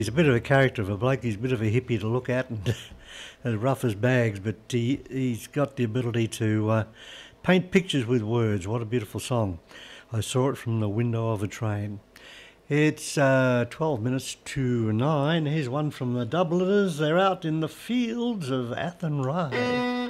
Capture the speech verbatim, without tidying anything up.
He's a bit of a character of a bloke. He's a bit of a hippie to look at and as rough as bags, but he, he's got the ability to uh, paint pictures with words. What a beautiful song. I saw it from the window of a train. It's uh, twelve minutes to nine. Here's one from the Dubliners. They're out in the fields of Athenry.